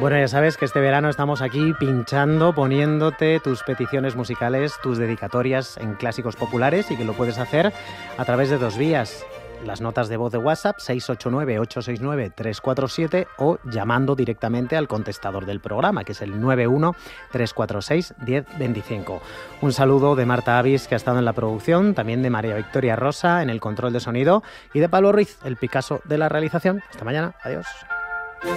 Bueno, ya sabes que este verano estamos aquí pinchando, poniéndote tus peticiones musicales, tus dedicatorias en clásicos populares y que lo puedes hacer a través de dos vías. Las notas de voz de WhatsApp 689-869-347 o llamando directamente al contestador del programa, que es el 91-346-1025. Un saludo de Marta Avis, que ha estado en la producción, también de María Victoria Rosa en el control de sonido y de Pablo Ruiz, el Picasso de la realización. Hasta mañana. Adiós.